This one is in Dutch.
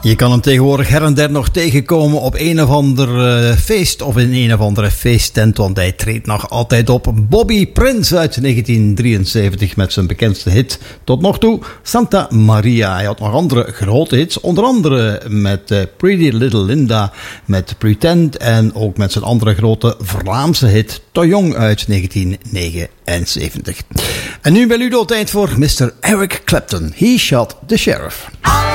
Je kan hem tegenwoordig her en der nog tegenkomen op een of ander feest of in een of andere feesttent, want hij treedt nog altijd op. Bobby Prince uit 1973 met zijn bekendste hit tot nog toe, Santa Maria. Hij had nog andere grote hits, onder andere met Pretty Little Linda, met Pretend en ook met zijn andere grote Vlaamse hit Te Jong uit 1979. En nu bij Ludo tijd voor Mr. Eric Clapton. He Shot the Sheriff.